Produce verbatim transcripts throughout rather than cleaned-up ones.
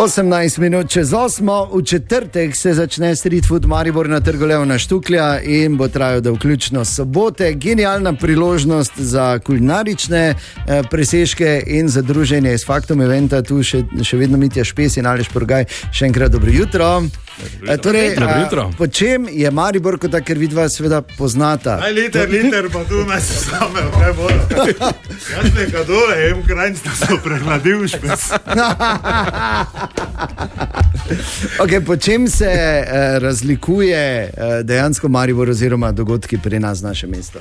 osemnajst minut čez osmo, v četrtek se začne Street Food Maribor na Trgu Leona Štuklja in bo trajal do vključno sobote. Genialna priložnost za kulinarične eh, presežke in za druženje s Faktom eventa. Tu še, še vedno Mitja Špes in Aleš Porgaj. Še enkrat dobro jutro. E, torej, a, po čem je Maribor, kot da, ker vidva seveda poznata? Aj, liter, liter, pa tu nas same, kaj bodo. Jaz nekaj dole, jem krajnc, da so prehladil špec. Ok, po čem se eh, razlikuje eh, dejansko Maribor oziroma dogodki pri nas v našem mestu?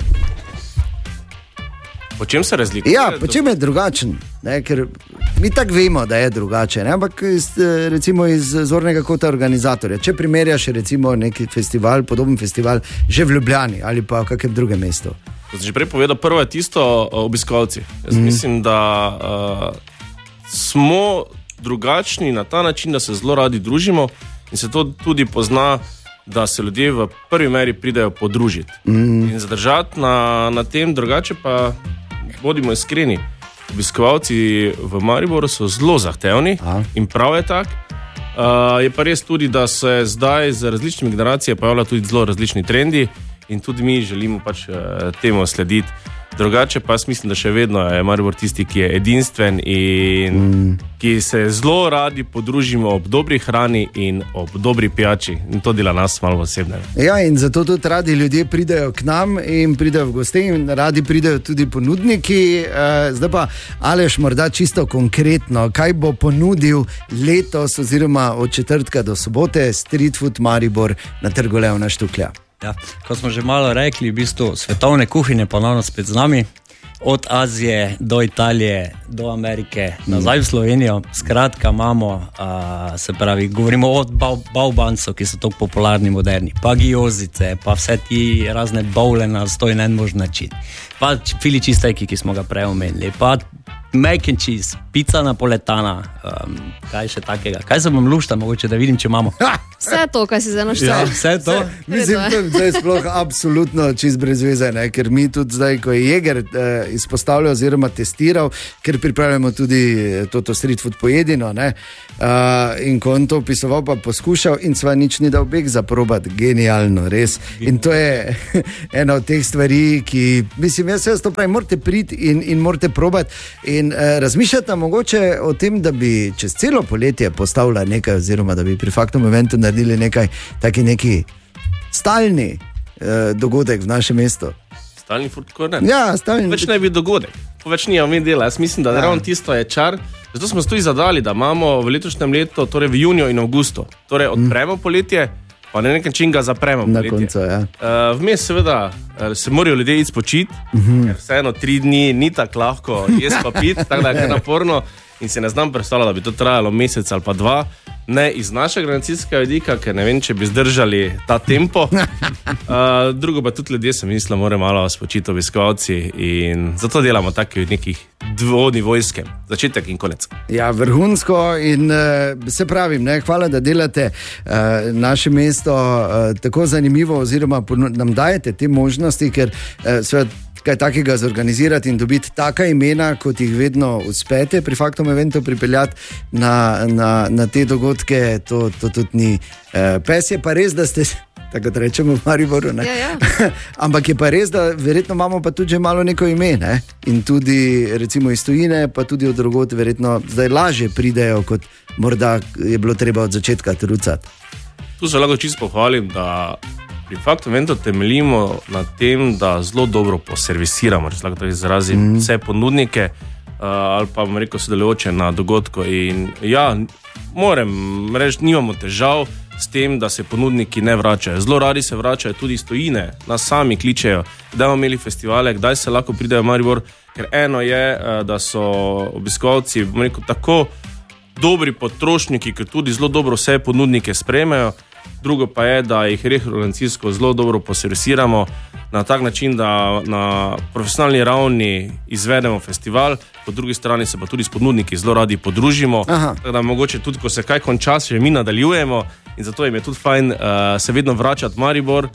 Po čem se razlikuje? Ja, po čem je drugačen? Ne, ker mi tako vemo, da je drugače, ne? Ampak iz, recimo iz zornega kota organizatorja. Če primerjaš recimo neki festival, podoben festival, že v Ljubljani ali pa v kakem drugem mestu. Kot sem že prej povedal, prvo je tisto obiskovalci. Jaz mm. mislim, da uh, smo drugačni na ta način, da se zelo radi družimo in se to tudi pozna, da se ljudje v prvi meri pridejo podružiti. Mm. In zadržati na, na tem, drugače pa bodimo iskreni. Obiskovalci v Mariboru so zelo zahtevni A. in prav je tak. Uh, je pa res tudi, da se zdaj z različnimi generacijami pojavljajo tudi zelo različni trendi in tudi mi želimo pač uh, temu slediti. Drugače pa jaz mislim, da še vedno je Maribor tisti, ki je edinstven in mm. ki se zelo radi podružimo ob dobri hrani in ob dobri pijači. In to dela nas malo posebne. Ja, in zato tudi radi ljudje pridejo k nam in pridejo v goste in radi pridejo tudi ponudniki. Zdaj pa, Aleš, morda čisto konkretno, kaj bo ponudil letos oziroma od četrtka do sobote Street Food Maribor na Trgu Leona Štuklja? Ja, kot smo že malo rekli, v bistvu svetovne kuhinje ponovno spet z nami, od Azije do Italije, do Amerike, nazaj v Slovenijo. Skratka, imamo, a, se pravi, govorimo o bavbancu, ki so tako popularni, moderni, pa giozice, pa vse ti razne bowle na sto in en možen način, pa fili čistejki, ki smo ga prej omenili, pa mac and cheese, pizza napoletana, um, kaj še takega. Kaj se bom lušta, mogoče, da vidim, če imamo. Vse to, kaj si zdaj naštel. Ja, vse to. Vse. Mislim, to je zdaj sploh absolutno čist brez veze, ne? Ker mi tudi zdaj, ko je Jeger eh, izpostavljal oziroma testiral, ker pripravljamo tudi toto street food pojedino, ne? Uh, in ko on to opisoval, pa poskušal in sva nič ni dal beg za probat. Genialno, res. In to je ena od teh stvari, ki, mislim, jaz jaz to pravim, morate priti in, in morate probat in uh, razmišljati mogoče o tem, da bi čez celo poletje postavila nekaj, oziroma da bi pri Faktom eventu naredili nekaj, taki neki stalni uh, dogodek v našem mestu. Stalni food corner? Ja, stalni. Več ne bi dogodek, več nijam mi dela. Jaz mislim, da ja. ravno tisto je čar. Zato smo se tudi zadali, da imamo v letošnjem letu, torej v juniju in avgustu, torej odpremo poletje, pa na nek način ga zapremo poletje. Na koncu, ja. Uh, vmes seveda se morajo ljudje iti spočiti, uh-huh. ker vseeno tri dni ni tako lahko jesti pa piti, tako da je naporno in se ne znam predstavljati, da bi to trajalo mesec ali pa dva. Ne iz našega organizacijskega vidika, ker ne vem, če bi zdržali ta tempo. Uh, drugo pa tudi ljudje, sem mislil, morajo malo spočiti obiskovalci in zato delamo taki nekih dvodni vojske, začetek in konec. Ja, vrhunsko in uh, se pravim, ne, hvala, da delate uh, naše mesto uh, tako zanimivo oziroma nam dajete te možnosti, ker uh, seveda kaj takega zorganizirati in dobiti taka imena, kot jih vedno uspete pri Faktom eventu pripeljati na, na, na te dogodke, to, to tudi ni. Uh, pes je pa res, da ste, tako da rečemo v Mariboru, ne? Ja, ja. Ampak je pa res, da verjetno imamo pa tudi že malo neko ime, ne? In tudi recimo iz tujine, pa tudi od drugod verjetno zdaj lažje pridejo, kot morda je bilo treba od začetka trucati. Tu se lahko čisto pohvalim, da pri Faktom eventu temeljimo na tem, da zelo dobro poservisiramo, če se lahko tako izrazim, mm. vse ponudnike uh, ali pa bom rekel sodelujoče na dogodku. In ja, moram reči, nimamo težav s tem, da se ponudniki ne vračajo. Zelo radi se vračajo tudi iz tujine, nas sami kličejo, kdaj bomo imeli festivale, kdaj se lahko pridejo v Maribor, ker eno je, uh, da so obiskovalci, bom rekel, tako dobri potrošniki, ker tudi zelo dobro vse ponudnike sprejmejo. Drugo pa je, da jih organizacijsko zelo dobro poservisiramo na tak način, da na profesionalni ravni izvedemo festival, po drugi strani se pa tudi s ponudniki zelo radi podružimo. Aha. Tako da mogoče tudi, ko se kaj konča, še mi nadaljujemo in zato jim je tudi fajn uh, se vedno vračati Maribor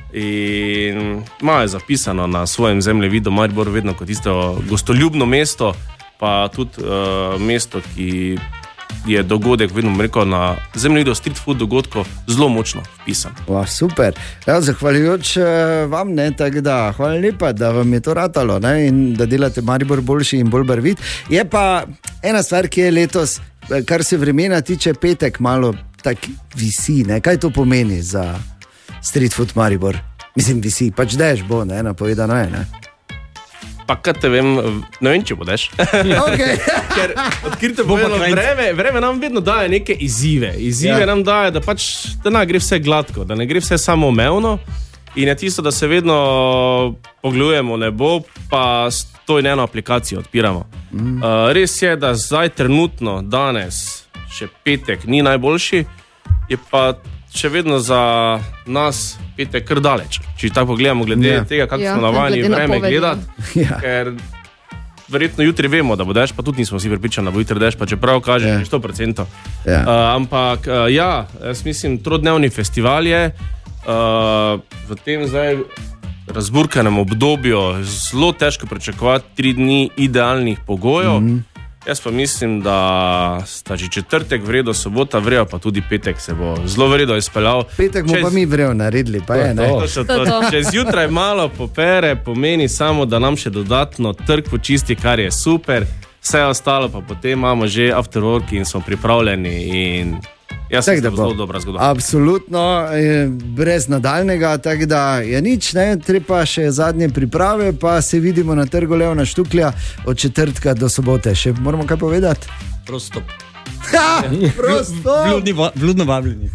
in imajo zapisano na svojem zemljevidu Maribor vedno kot isto gostoljubno mesto, pa tudi uh, mesto, ki je dogodek, vedno rekel, na zemljevidu street food dogodkov zelo močno vpisan. Wow, super. Ja, zahvaljujoč vam, ne, tako da hvala lepa, da vam je to ratalo, ne, in da delate Maribor boljši in bolj barvit. Je pa ena stvar, ki je letos, kar se vremena tiče, petek malo tak visi, ne. Kaj to pomeni za street food Maribor? Mislim, visi, pač deš bo, ne, napovedano je, ne. Pa kaj te vem, ne vem, če bodeš. Okay. Ker odkrito povedano, vreme, vreme nam vedno daje neke izzive. Izzive ja. nam daje, da pač da ne gre vse gladko, da ne gre vse samoumevno in je tisto, da se vedno pogledujemo nebo, pa s to in eno aplikacijo odpiramo. Mm. Uh, res je, da zdaj trenutno, danes, še petek ni najboljši, je pa še vedno za nas petek kar daleč. Če tako pogledamo glede ja. tega, kako ja, smo navajeni vreme gledati, ja. ker verjetno jutri vemo, da bo dež, pa tudi nismo vsi pripričani, da bo jutri dež, pa čeprav kaže ja. sto procentov. Ja. Uh, ampak uh, ja, jaz mislim, trodnevni festival je uh, v tem zdaj razburkanem obdobju zelo težko pričakovati tri dni idealnih pogojev. Mm-hmm. Jaz pa mislim, da sta že četrtek vredo, sobota vrejo, pa tudi petek se bo zelo vredo izpeljal. Petek bomo Čez... pa mi vrejo naredili, pa to, je, ne? To, to, to. Če zjutraj malo popere, pomeni samo, da nam še dodatno trg počisti, kar je super, vse ostalo pa potem imamo že afterwork in smo pripravljeni in jaz sem zelo dobra zgodba. Absolutno, brez nadaljnega, tako da je nič, ne, treba še zadnje priprave, pa se vidimo na trgu Leona Štuklja od četrtka do sobote. Še moramo kaj povedati? Prostop. Ha, prostop! Vljudno vabljeni.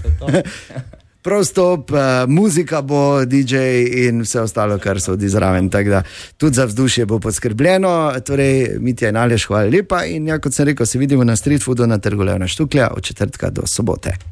Prostop, uh, muzika bo, D J in vse ostalo, kar so od izraven, tako da tudi za vzdušje bo poskrbljeno. Torej, Mitja in Aleš, hvala lepa in ja, kot sem rekel, se vidimo na street foodu na trgu Leona Štuklja od četrtka do sobote.